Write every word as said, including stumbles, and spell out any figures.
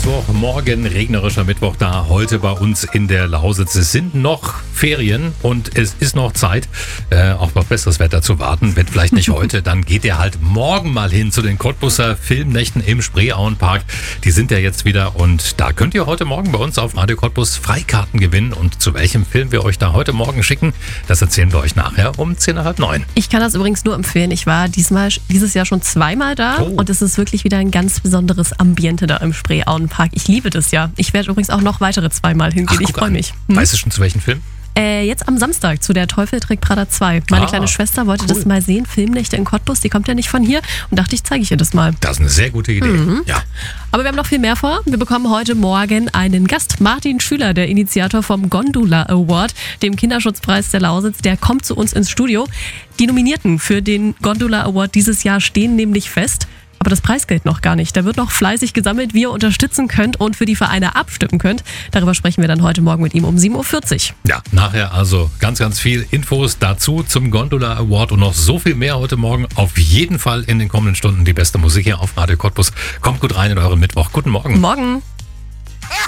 Mittwochmorgen, regnerischer Mittwoch da heute bei uns in der Lausitz. Es sind noch Ferien und es ist noch Zeit, äh, auf noch besseres Wetter zu warten. Wenn vielleicht nicht heute, dann geht ihr halt morgen mal hin zu den Cottbuser Filmnächten im Spreeauenpark. Die sind ja jetzt wieder und da könnt ihr heute Morgen bei uns auf Radio Cottbus Freikarten gewinnen. Und zu welchem Film wir euch da heute Morgen schicken, das erzählen wir euch nachher um zehn nach halb neun. Ich kann das übrigens nur empfehlen. Ich war diesmal, dieses Jahr schon zweimal da Oh. und es ist wirklich wieder ein ganz besonderes Ambiente da im Spreeauenpark. Ich liebe das ja. Ich werde übrigens auch noch weitere zweimal hingehen. Ach, Ich guck freue an. mich. Hm? Weißt du schon zu welchem Film? Äh, jetzt am Samstag zu Der Teufel trägt Prada zwei. Meine Ah, kleine Schwester wollte cool. das mal sehen. Filmnächte in Cottbus, die kommt ja nicht von hier. Und dachte ich, zeige ich ihr das mal. Das ist eine sehr gute Idee. Mhm. Ja. Aber wir haben noch viel mehr vor. Wir bekommen heute Morgen einen Gast. Martin Schüler, der Initiator vom Gondola Award, dem Kinderschutzpreis der Lausitz, der kommt zu uns ins Studio. Die Nominierten für den Gondola Award dieses Jahr stehen nämlich fest. Aber das Preisgeld noch gar nicht. Da wird noch fleißig gesammelt, wie ihr unterstützen könnt und für die Vereine abstimmen könnt. Darüber sprechen wir dann heute Morgen mit ihm um sieben Uhr vierzig. Ja, nachher also ganz, ganz viel Infos dazu zum Gondola Award und noch so viel mehr heute Morgen. Auf jeden Fall in den kommenden Stunden die beste Musik hier auf Radio Cottbus. Kommt gut rein in euren Mittwoch. Guten Morgen. Morgen.